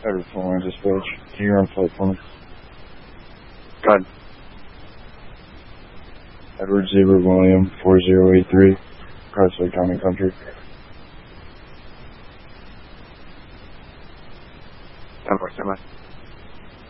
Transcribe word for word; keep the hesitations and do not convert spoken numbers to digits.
Edward four one dispatch. Can you run flight for me? Go ahead. Edward Zebra William four zero eight three, Chrysler County Country. ten four, stand by.